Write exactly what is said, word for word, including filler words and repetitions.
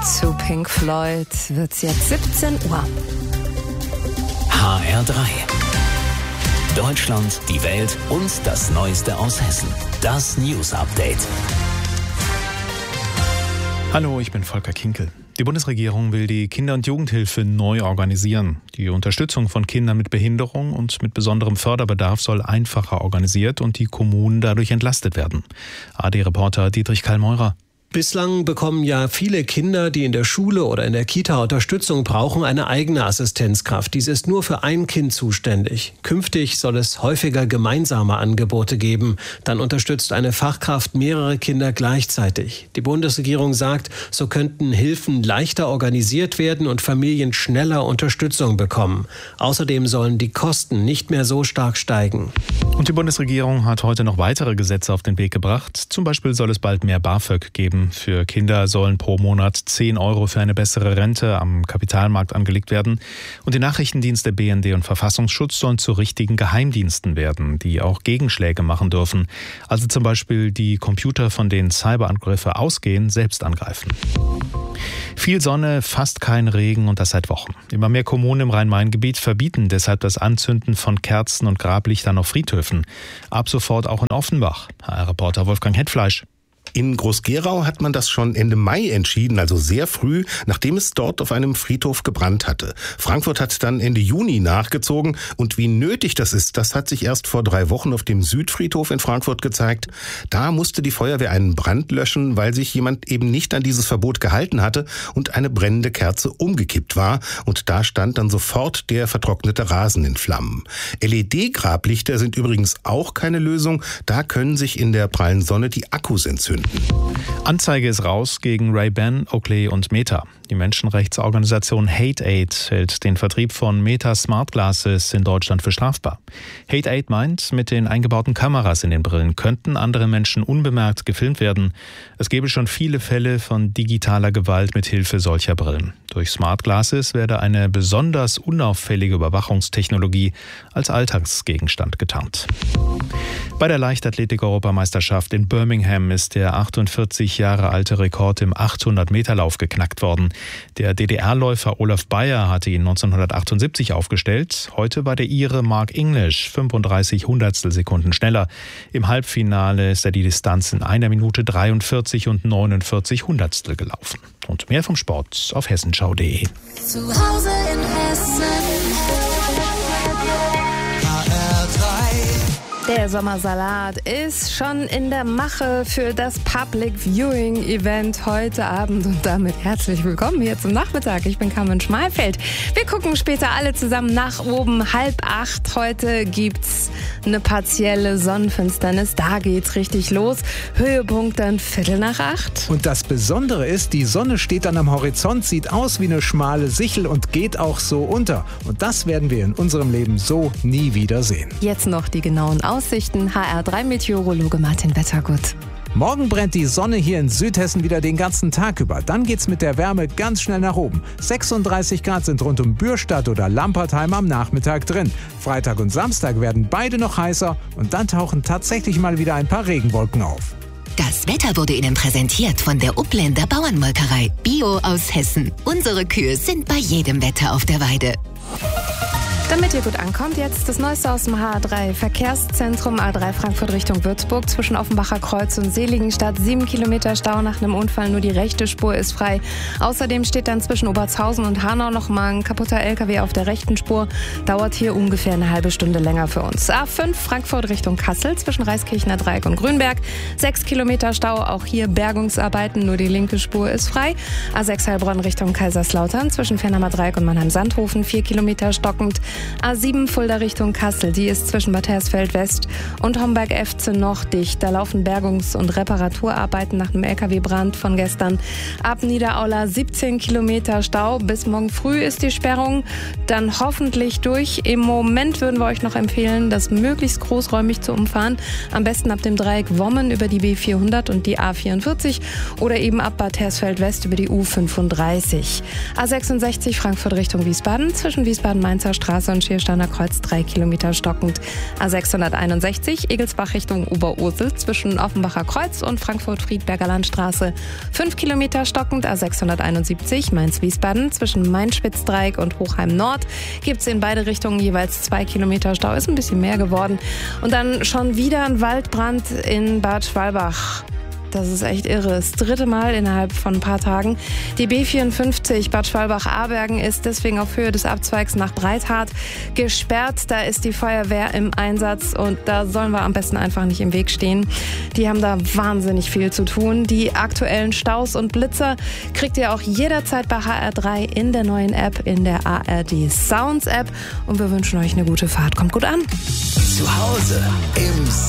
zu Pink Floyd wird's jetzt siebzehn Uhr. H R drei. Deutschland, die Welt und das Neueste aus Hessen. Das News Update. Hallo, ich bin Volker Kinkel. Die Bundesregierung will die Kinder- und Jugendhilfe neu organisieren. Die Unterstützung von Kindern mit Behinderung und mit besonderem Förderbedarf soll einfacher organisiert und die Kommunen dadurch entlastet werden. A D-Reporter Dietrich Kallmeurer. Bislang bekommen ja viele Kinder, die in der Schule oder in der Kita Unterstützung brauchen, eine eigene Assistenzkraft. Dies ist nur für ein Kind zuständig. Künftig soll es häufiger gemeinsame Angebote geben. Dann unterstützt eine Fachkraft mehrere Kinder gleichzeitig. Die Bundesregierung sagt, so könnten Hilfen leichter organisiert werden und Familien schneller Unterstützung bekommen. Außerdem sollen die Kosten nicht mehr so stark steigen. Und die Bundesregierung hat heute noch weitere Gesetze auf den Weg gebracht. Zum Beispiel soll es bald mehr BAföG geben. Für Kinder sollen pro Monat zehn Euro für eine bessere Rente am Kapitalmarkt angelegt werden. Und die Nachrichtendienste B N D und Verfassungsschutz sollen zu richtigen Geheimdiensten werden, die auch Gegenschläge machen dürfen. Also zum Beispiel die Computer, von denen Cyberangriffe ausgehen, selbst angreifen. Viel Sonne, fast kein Regen und das seit Wochen. Immer mehr Kommunen im Rhein-Main-Gebiet verbieten deshalb das Anzünden von Kerzen und Grablichtern auf Friedhöfen. Ab sofort auch in Offenbach. H R-Reporter Wolfgang Hetfleisch. In Groß-Gerau hat man das schon Ende Mai entschieden, also sehr früh, nachdem es dort auf einem Friedhof gebrannt hatte. Frankfurt hat dann Ende Juni nachgezogen und wie nötig das ist, das hat sich erst vor drei Wochen auf dem Südfriedhof in Frankfurt gezeigt. Da musste die Feuerwehr einen Brand löschen, weil sich jemand eben nicht an dieses Verbot gehalten hatte und eine brennende Kerze umgekippt war. Und da stand dann sofort der vertrocknete Rasen in Flammen. L E D-Grablichter sind übrigens auch keine Lösung. Da können sich in der prallen Sonne die Akkus entzünden. Anzeige ist raus gegen Ray-Ban, Oakley und Meta. Die Menschenrechtsorganisation Hate Aid hält den Vertrieb von Meta Smart Glasses in Deutschland für strafbar. Hate Aid meint, mit den eingebauten Kameras in den Brillen könnten andere Menschen unbemerkt gefilmt werden. Es gebe schon viele Fälle von digitaler Gewalt mit Hilfe solcher Brillen. Durch Smart Glasses werde eine besonders unauffällige Überwachungstechnologie als Alltagsgegenstand getarnt. Bei der Leichtathletik-Europameisterschaft in Birmingham ist der achtundvierzig Jahre alte Rekord im achthundert-Meter-Lauf geknackt worden. Der D D R-Läufer Olaf Beyer hatte ihn neunzehnhundertachtundsiebzig aufgestellt. Heute war der Ire Mark English fünfunddreißig Hundertstel Sekunden schneller. Im Halbfinale ist er die Distanz in einer Minute dreiundvierzig und neunundvierzig Hundertstel gelaufen. Und mehr vom Sport auf hessenschau punkt de. Zu Hause in Hessen. H R drei. Der Sommersalat ist schon in der Mache für das Public Viewing Event heute Abend und damit herzlich willkommen hier zum Nachmittag. Ich bin Carmen Schmalfeld. Wir gucken später alle zusammen nach oben. Halb acht. Heute gibt's eine partielle Sonnenfinsternis. Da geht's richtig los. Höhepunkt dann Viertel nach acht. Und das Besondere ist, die Sonne steht dann am Horizont, sieht aus wie eine schmale Sichel und geht auch so unter. Und das werden wir in unserem Leben so nie wieder sehen. Jetzt noch die genauen Aussichten. H R drei Meteorologe Martin Wettergut. Morgen brennt die Sonne hier in Südhessen wieder den ganzen Tag über. Dann geht's mit der Wärme ganz schnell nach oben. sechsunddreißig Grad sind rund um Bürstadt oder Lampertheim am Nachmittag drin. Freitag und Samstag werden beide noch heißer und dann tauchen tatsächlich mal wieder ein paar Regenwolken auf. Das Wetter wurde Ihnen präsentiert von der Upländer Bauernmolkerei. Bio aus Hessen. Unsere Kühe sind bei jedem Wetter auf der Weide. Damit ihr gut ankommt, jetzt das Neueste aus dem H R drei Verkehrszentrum A drei Frankfurt Richtung Würzburg zwischen Offenbacher Kreuz und Seligenstadt. Sieben Kilometer Stau nach einem Unfall, nur die rechte Spur ist frei. Außerdem steht dann zwischen Obertshausen und Hanau noch mal ein kaputter L K W auf der rechten Spur. Dauert hier ungefähr eine halbe Stunde länger für uns. A fünf Frankfurt Richtung Kassel zwischen Reiskirchner Dreieck und Grünberg. Sechs Kilometer Stau, auch hier Bergungsarbeiten, nur die linke Spur ist frei. A sechs Heilbronn Richtung Kaiserslautern zwischen Fernheimer Dreieck und Mannheim-Sandhofen. Vier Kilometer stockend. A sieben Fulda Richtung Kassel, die ist zwischen Bad Hersfeld West und Homberg-Efze noch dicht. Da laufen Bergungs- und Reparaturarbeiten nach einem L K W-Brand von gestern. Ab Niederaula siebzehn Kilometer Stau. Bis morgen früh ist die Sperrung dann hoffentlich durch. Im Moment würden wir euch noch empfehlen, das möglichst großräumig zu umfahren. Am besten ab dem Dreieck Wommen über die B vierhundert und die A vierundvierzig oder eben ab Bad Hersfeld West über die U fünfunddreißig. A sechsundsechzig Frankfurt Richtung Wiesbaden zwischen Wiesbaden-Mainzer Straße und Schiersteiner Kreuz drei Kilometer stockend. A sechshunderteinundsechzig Egelsbach Richtung Oberursel zwischen Offenbacher Kreuz und Frankfurt-Friedberger Landstraße fünf Kilometer stockend. A sechshunderteinundsiebzig Mainz-Wiesbaden zwischen Main-Spitzdreieck und Hochheim Nord gibt es in beide Richtungen jeweils zwei Kilometer Stau. Ist ein bisschen mehr geworden. Und dann schon wieder ein Waldbrand in Bad Schwalbach. Das ist echt irre. Das dritte Mal innerhalb von ein paar Tagen. Die B vierundfünfzig Bad Schwalbach-Abergen ist deswegen auf Höhe des Abzweigs nach Breithart gesperrt. Da ist die Feuerwehr im Einsatz und da sollen wir am besten einfach nicht im Weg stehen. Die haben da wahnsinnig viel zu tun. Die aktuellen Staus und Blitzer kriegt ihr auch jederzeit bei H R drei in der neuen App, in der A R D Sounds App. Und wir wünschen euch eine gute Fahrt. Kommt gut an. Zu Hause im